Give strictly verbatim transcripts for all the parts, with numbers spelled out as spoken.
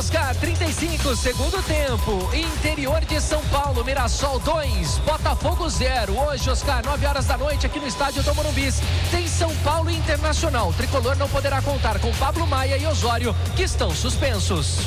Oscar, trinta e cinco, segundo tempo. Interior de São Paulo, Mirassol dois, Botafogo zero. Hoje, Oscar, nove horas da noite, aqui no estádio do Morumbi. Tem São Paulo Internacional. O tricolor não poderá contar com Pablo Maia e Osório, que estão suspensos.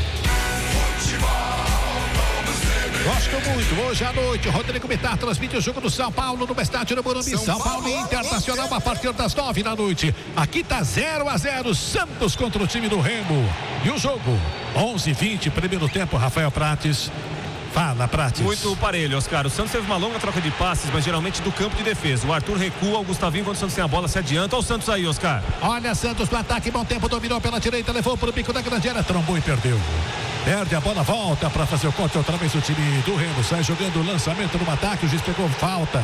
Gosto muito. Hoje à noite, o Rodrigo Bittar transmite o jogo do São Paulo no estádio do Morumbi. São, São Paulo, Paulo Internacional a partir das nove da noite. Aqui tá zero a zero, Santos contra o time do Remo. E o jogo, onze e vinte, primeiro tempo, Rafael Prates. Fala, Prates. Muito parelho, Oscar. O Santos teve uma longa troca de passes, mas geralmente do campo de defesa. O Arthur recua, o Gustavinho, quando o Santos tem a bola, se adianta. Olha o Santos aí, Oscar. Olha, Santos no ataque, bom tempo, dominou pela direita, levou pro bico da grande área, trombou e perdeu. Perde a bola, volta para fazer o corte outra vez o time do Remo. Sai jogando o lançamento no ataque, o juiz pegou falta.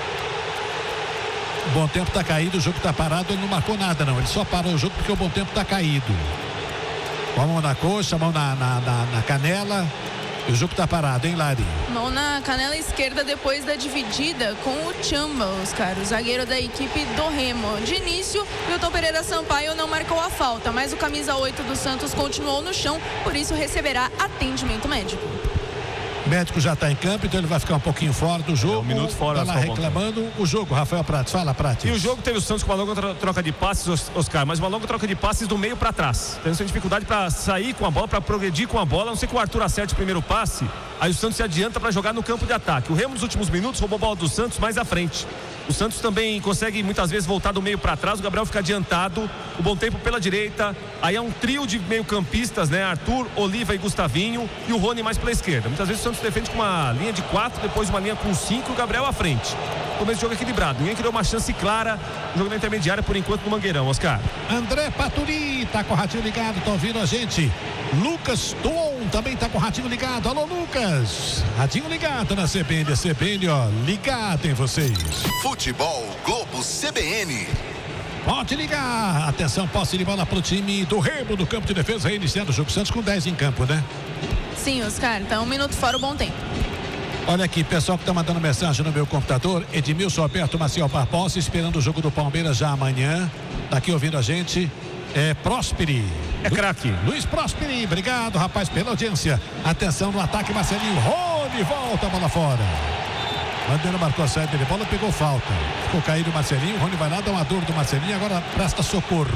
O bom tempo tá caído, o jogo tá parado, ele não marcou nada não. Ele só parou o jogo porque o bom tempo tá caído. Com a mão na coxa, a mão na, na, na, na canela. E o jogo tá parado, hein, Lari? Mão na canela esquerda depois da dividida com o Chamba, Oscar, o zagueiro da equipe do Remo. De início, Wilton Pereira Sampaio não marcou a falta, mas o camisa oito do Santos continuou no chão, por isso receberá atendimento médico. O médico já está em campo, então ele vai ficar um pouquinho fora do jogo. É, um minuto fora. Tá lá reclamando o jogo, Rafael Prates. Fala, Prates. E o jogo teve o Santos com uma longa troca de passes, Oscar, mas uma longa troca de passes do meio para trás. Tendo sem dificuldade para sair com a bola, para progredir com a bola. A não ser que o Arthur acerte o primeiro passe, aí o Santos se adianta para jogar no campo de ataque. O Remo nos últimos minutos roubou a bola do Santos mais à frente. O Santos também consegue muitas vezes voltar do meio para trás. O Gabriel fica adiantado. O bom tempo pela direita. Aí é um trio de meio-campistas, né? Arthur, Oliva e Gustavinho. E o Rony mais pela esquerda. Muitas vezes o Santos defende com uma linha de quatro, depois uma linha com cinco e o Gabriel à frente. Começo de jogo equilibrado. Ninguém criou uma chance clara. Jogo na intermediária por enquanto no Mangueirão, Oscar. André Paturi tá com o ratinho ligado, tá ouvindo a gente. Lucas Tom também tá com o ratinho ligado. Alô, Lucas. Ratinho ligado na C B N. A C B N, ó, ligado em vocês. Futebol Globo C B N. Pode ligar. Atenção, posse de bola pro time do Remo do campo de defesa, reiniciando o jogo. Santos com dez em campo, né? Sim, Oscar, tá um minuto fora o bom tempo. Olha aqui, pessoal que tá mandando mensagem no meu computador. Edmilson Alberto Maciel Barbosa, esperando o jogo do Palmeiras já amanhã. Tá aqui ouvindo a gente. É Prósperi. É craque. Luiz Prósperi, obrigado, rapaz, pela audiência. Atenção no ataque, Marcelinho. Rony, volta a bola fora. Bandeira marcou a saída de bola, pegou falta. Ficou caído o Marcelinho. O Rony vai lá, dá uma dor do Marcelinho. Agora presta socorro.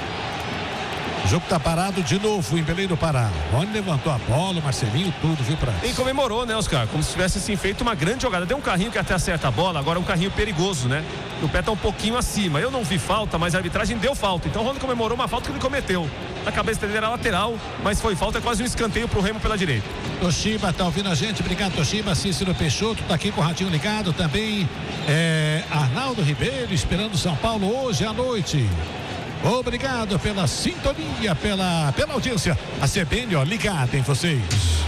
O jogo tá parado de novo em Belém do Pará. Rony levantou a bola, o Marcelinho, tudo, viu, Prates? E comemorou, né, Oscar? Como se tivesse assim feito uma grande jogada. Deu um carrinho que até acerta a bola, agora é um carrinho perigoso, né? O pé tá um pouquinho acima. Eu não vi falta, mas a arbitragem deu falta. Então o Rony comemorou uma falta que ele cometeu. Na cabeça dele era lateral, mas foi falta, é quase um escanteio pro Remo pela direita. Toshiba tá ouvindo a gente, obrigado, Toshiba. Cícero Peixoto tá aqui com o ratinho ligado também. É, Arnaldo Ribeiro esperando São Paulo hoje à noite. Obrigado pela sintonia, pela, pela audiência. A C B N, ó, ligada em vocês.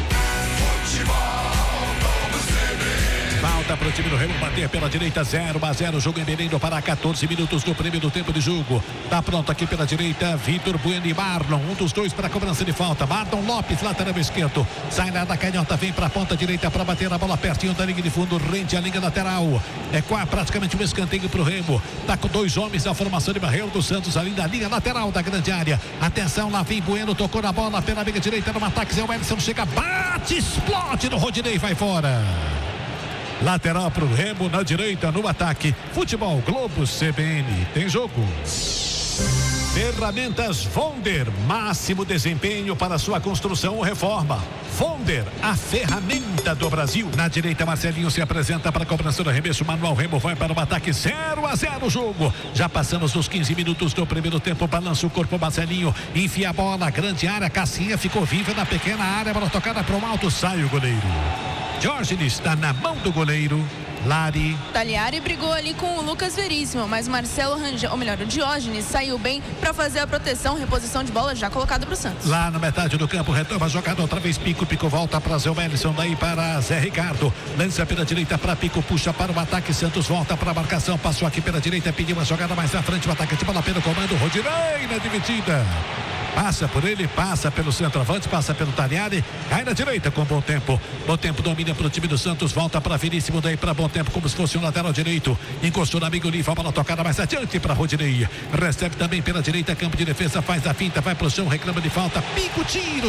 Falta para o time do Remo bater pela direita, zero a zero, jogo em Belém do Pará, quatorze minutos do primeiro tempo de jogo. Tá pronto aqui pela direita, Vitor Bueno e Marlon, um dos dois para a cobrança de falta. Marlon Lopes, lateral esquerdo, sai lá da canhota, vem para a ponta direita para bater a bola pertinho da linha de fundo, rente à linha lateral. É quase praticamente um escanteio para o Remo. Tá com dois homens da formação de barreiro do Santos ali na linha lateral da grande área. Atenção, lá vem Bueno, tocou na bola pela linha direita no ataque, Zé Wellington chega, bate, explode no Rodinei, vai fora. Lateral pro Remo na direita no ataque. Futebol Globo C B N. Tem jogo. Ferramentas Vonder. Máximo desempenho para sua construção ou reforma. Vonder, a ferramenta do Brasil. Na direita, Marcelinho se apresenta para a cobrança do arremesso. Manuel Remo vai para o ataque. zero a zero o jogo. Já passamos dos quinze minutos do primeiro tempo. Balança o corpo, Marcelinho. Enfia a bola. Grande área. Cassinha ficou viva na pequena área. Bola tocada para o alto. Sai o goleiro. Jorge está na mão do goleiro. Lari. Tagliari brigou ali com o Lucas Veríssimo, mas Marcelo Rangel, ou melhor, o Diógenes saiu bem para fazer a proteção, reposição de bola já colocada para o Santos. Lá na metade do campo, retoma a jogada outra vez, Pico, Pico volta para Zé Wellington, daí para Zé Ricardo, lança pela direita para Pico, puxa para o ataque, Santos volta para a marcação, passou aqui pela direita, pediu uma jogada mais na frente, o atacante bola pelo comando, Rodinei na dividida. Passa por ele, passa pelo centroavante, passa pelo Tagliari, cai na direita com bom tempo. Bom tempo domina para o time do Santos, volta para Veríssimo, daí para bom tempo, como se fosse um lateral direito. Encostou no amigo Liva, a bola tocada mais adiante para Rodinei. Recebe também pela direita, campo de defesa, faz a finta, vai para o chão, reclama de falta, pico, tiro.